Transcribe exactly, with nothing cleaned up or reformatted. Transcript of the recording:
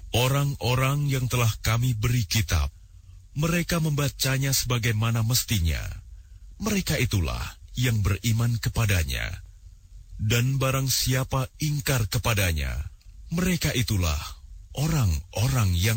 Orang-orang yang telah kami beri kitab, mereka membacanya sebagaimana mestinya. Mereka itulah yang beriman kepadanya. Dan barang siapa ingkar kepadanya, mereka itulah orang-orang yang